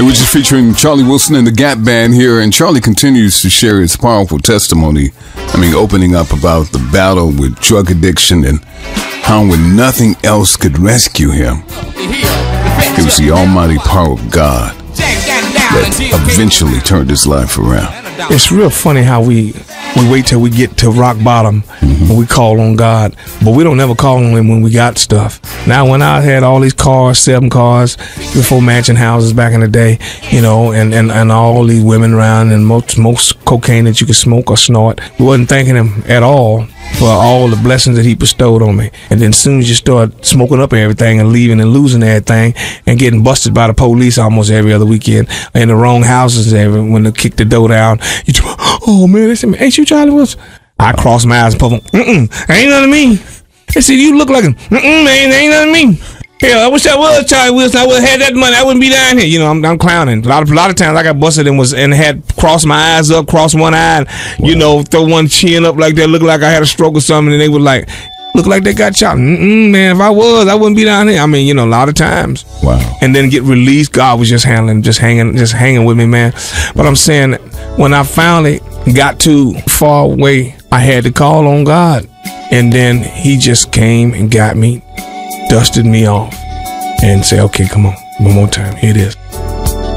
which is featuring Charlie Wilson and the Gap Band here. And Charlie continues to share his powerful testimony. Opening up about the battle with drug addiction and how when nothing else could rescue him, it was the almighty power of God that eventually turned his life around. It's real funny how we wait till we get to rock bottom when we call on God, but we don't ever call on him when we got stuff. Now, when I had all these cars, 7 cars, before mansion houses back in the day, and all these women around and most cocaine that you could smoke or snort, we wasn't thanking him at all for all the blessings that he bestowed on me. And then as soon as you start smoking up everything and leaving and losing everything and getting busted by the police almost every other weekend in the wrong houses when they kick the door down, oh man, they said, ain't you Charlie Wilson? I crossed my eyes and pulled them, ain't nothing to me. They said, you look like him. Man, ain't nothing to me. Hell, I wish I was Charlie Wilson. I would have had that money. I wouldn't be down here. I'm clowning. A lot of times I got busted and had crossed my eyes up, crossed one eye, and, throw one chin up like that, look like I had a stroke or something, and they would look like they got shot. Man, if I wouldn't be down here. A lot of times. Wow. And then get released, God was just hanging with me, man. But I'm saying, when I finally got too far away, I had to call on God. And then he just came and got me, dusted me off, and said, okay, come on, one more time. Here it is.